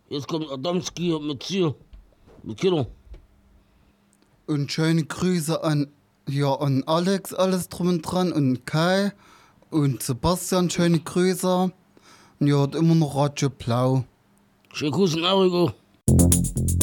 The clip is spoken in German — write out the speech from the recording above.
Jetzt kommt Adamski mit Ziel. Mit Kilo. Und schöne Grüße an Alex, alles drum und dran, und Kai und Sebastian, schöne Grüße. Und ja, hat immer noch Radio Blau. Schönen Gruß in Aurigo.